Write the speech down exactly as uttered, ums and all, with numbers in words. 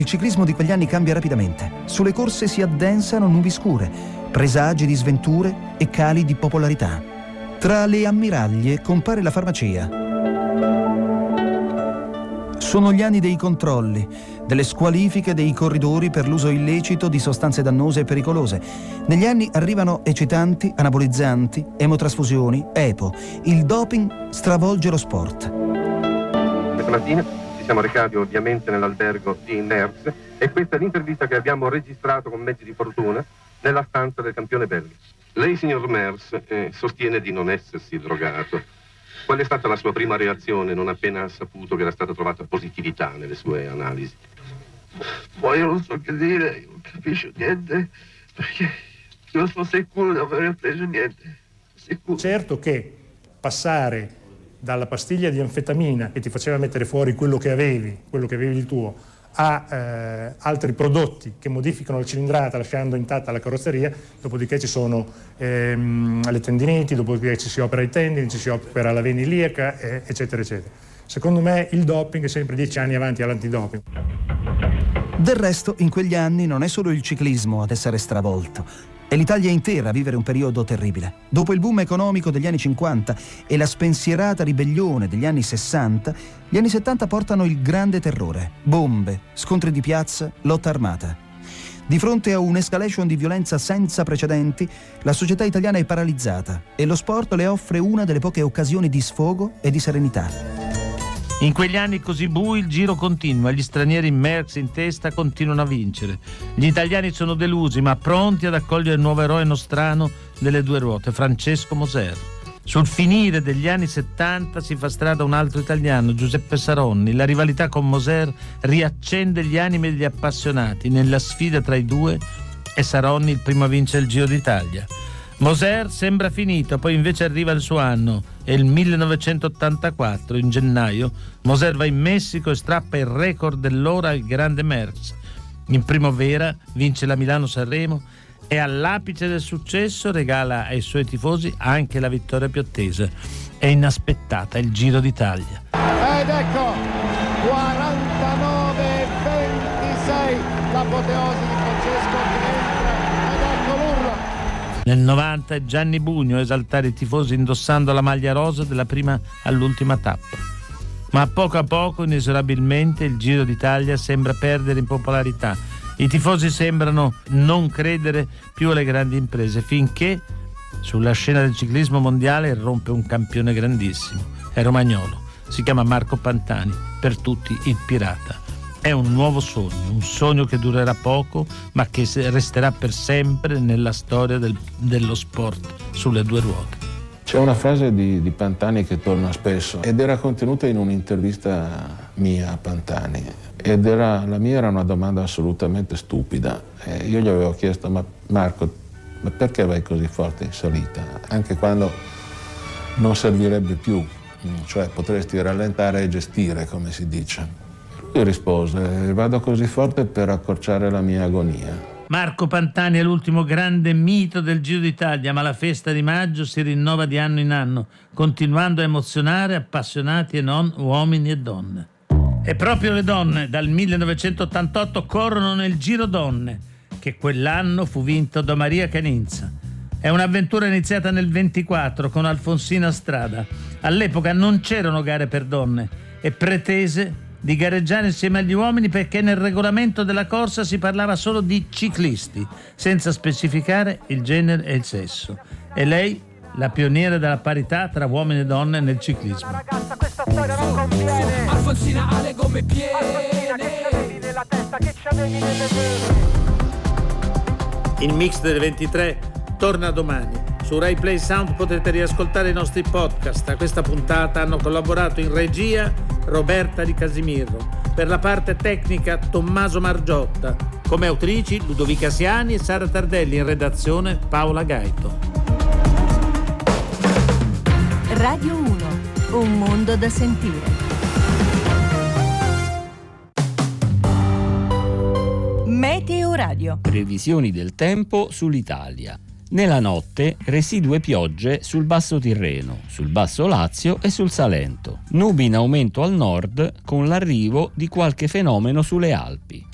Il ciclismo di quegli anni cambia rapidamente. Sulle corse si addensano nubi scure, presagi di sventure e cali di popolarità. Tra le ammiraglie compare la farmacia. Sono gli anni dei controlli, delle squalifiche dei corridori per l'uso illecito di sostanze dannose e pericolose. Negli anni arrivano eccitanti, anabolizzanti, emotrasfusioni, EPO. Il doping stravolge lo sport. Questa mattina ci siamo recati ovviamente nell'albergo di Merckx e questa è l'intervista che abbiamo registrato con mezzi di fortuna nella stanza del campione belga. Lei, signor Merckx, eh, sostiene di non essersi drogato. Qual è stata la sua prima reazione non appena ha saputo che era stata trovata positività nelle sue analisi? Poi io non so che dire, io non capisco niente, perché io sono sicuro di non aver preso niente. Sicuro. Certo che passare dalla pastiglia di anfetamina che ti faceva mettere fuori quello che avevi, quello che avevi il tuo, a eh, altri prodotti che modificano la cilindrata lasciando intatta la carrozzeria, dopodiché ci sono ehm, le tendiniti, dopodiché ci si opera i tendini, ci si opera la vena iliaca, eh, eccetera, eccetera. Secondo me il doping è sempre dieci anni avanti all'antidoping. Del resto, in quegli anni non è solo il ciclismo ad essere stravolto. È l'Italia intera a vivere un periodo terribile. Dopo il boom economico degli anni cinquanta e la spensierata ribellione degli anni sessanta, gli anni settanta portano il grande terrore. Bombe, scontri di piazza, lotta armata. Di fronte a un'escalation di violenza senza precedenti, la società italiana è paralizzata e lo sport le offre una delle poche occasioni di sfogo e di serenità. In quegli anni così bui il giro continua, gli stranieri immersi in testa continuano a vincere. Gli italiani sono delusi ma pronti ad accogliere il nuovo eroe nostrano delle due ruote, Francesco Moser. Sul finire degli anni settanta si fa strada un altro italiano, Giuseppe Saronni. La rivalità con Moser riaccende gli animi degli appassionati. Nella sfida tra i due è Saronni il primo a vincere il Giro d'Italia. Moser sembra finito, poi invece arriva il suo anno. È il millenovecentottantaquattro, in gennaio. Moser va in Messico e strappa il record dell'ora al grande Merckx. In primavera vince la Milano-Sanremo e all'apice del successo regala ai suoi tifosi anche la vittoria più attesa. È inaspettata, il Giro d'Italia. Ed ecco, quarantanove ventisei, l'apoteosi di Francesco che entra, ed ecco l'urlo. Nel novanta è Gianni Bugno a esaltare i tifosi indossando la maglia rosa della prima all'ultima tappa. Ma a poco a poco, inesorabilmente, il Giro d'Italia sembra perdere in popolarità. I tifosi sembrano non credere più alle grandi imprese, finché sulla scena del ciclismo mondiale irrompe un campione grandissimo. È romagnolo, si chiama Marco Pantani, per tutti il pirata. È un nuovo sogno, un sogno che durerà poco, ma che resterà per sempre nella storia del, dello sport sulle due ruote. C'è una frase di, di Pantani che torna spesso ed era contenuta in un'intervista mia a Pantani ed era, la mia era una domanda assolutamente stupida. E io gli avevo chiesto: ma Marco, ma perché vai così forte in salita? Anche quando non servirebbe più, cioè potresti rallentare e gestire, come si dice. Lui rispose: vado così forte per accorciare la mia agonia. Marco Pantani è l'ultimo grande mito del Giro d'Italia, ma la festa di maggio si rinnova di anno in anno, continuando a emozionare appassionati e non, uomini e donne. E proprio le donne dal millenovecentottantotto corrono nel Giro Donne, che quell'anno fu vinto da Maria Caninza. È un'avventura iniziata nel ventiquattro con Alfonsina Strada. All'epoca non c'erano gare per donne e pretese di gareggiare insieme agli uomini perché nel regolamento della corsa si parlava solo di ciclisti, senza specificare il genere e il sesso. E lei, la pioniera della parità tra uomini e donne nel ciclismo. Ragazza, questa storia non conviene. Alfonsina ha le gomme piene. Alfonsina, che c'avevi nella testa, che c'avevi nelle vene. Il mix delle ventitré torna domani. Su Rai Play Sound potete riascoltare i nostri podcast. A questa puntata hanno collaborato in regia Roberta Di Casimiro, per la parte tecnica Tommaso Margiotta, come autrici Ludovica Siani e Sara Tardelli, in redazione Paola Gaito. Radio uno, un mondo da sentire. Meteo Radio. Previsioni del tempo sull'Italia. Nella notte residue piogge sul Basso Tirreno, sul Basso Lazio e sul Salento. Nubi in aumento al nord con l'arrivo di qualche fenomeno sulle Alpi.